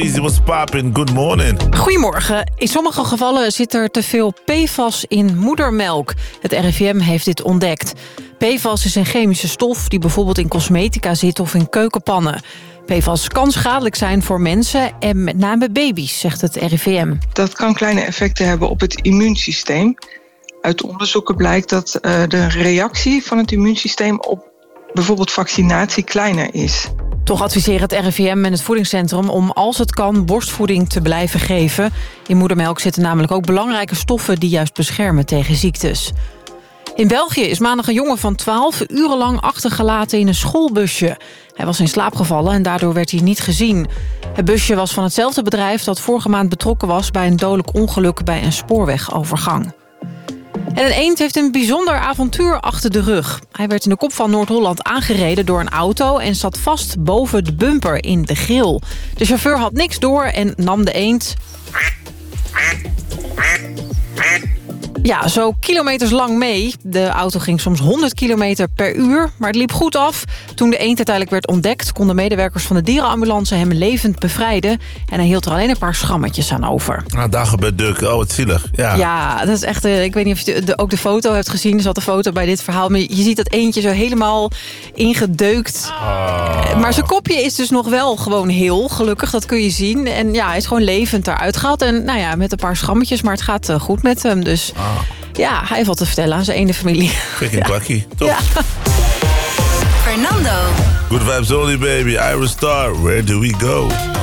Easy, what's poppin'? Good morning. Goedemorgen. In sommige gevallen zit er te veel PFAS in moedermelk. Het RIVM heeft dit ontdekt. PFAS is een chemische stof die bijvoorbeeld in cosmetica zit of in keukenpannen. PFAS kan schadelijk zijn voor mensen en met name baby's, zegt het RIVM. Dat kan kleine effecten hebben op het immuunsysteem. Uit onderzoeken blijkt dat de reactie van het immuunsysteem op bijvoorbeeld vaccinatie kleiner is. Toch adviseren het RIVM en het voedingscentrum om als het kan borstvoeding te blijven geven. In moedermelk zitten namelijk ook belangrijke stoffen die juist beschermen tegen ziektes. In België is maandag een jongen van 12 urenlang achtergelaten in een schoolbusje. Hij was in slaap gevallen en daardoor werd hij niet gezien. Het busje was van hetzelfde bedrijf dat vorige maand betrokken was bij een dodelijk ongeluk bij een spoorwegovergang. En een eend heeft een bijzonder avontuur achter de rug. Hij werd in de kop van Noord-Holland aangereden door een auto en zat vast boven de bumper in de grill. De chauffeur had niks door en nam de eend zo kilometers lang mee. De auto ging soms 100 kilometer per uur, maar het liep goed af. Toen de eend uiteindelijk werd ontdekt, konden medewerkers van de dierenambulance hem levend bevrijden. En hij hield er alleen een paar schrammetjes aan over. Daar gebeurt Duk. Oh, wat zielig. Ja, dat is echt... ik weet niet of je ook de foto hebt gezien. Er zat een foto bij dit verhaal. Maar je ziet dat eendje zo helemaal ingedeukt. Oh. Maar zijn kopje is dus nog wel gewoon heel. Gelukkig, dat kun je zien. En ja, hij is gewoon levend eruit gehaald. En nou ja, met een paar schrammetjes. Maar het gaat goed met hem. Dus ja, hij heeft wat te vertellen aan zijn ene familie. Freaking kwakkie. Top. Ja. Fernando. Good vibes only, baby. Ira Star, where do we go?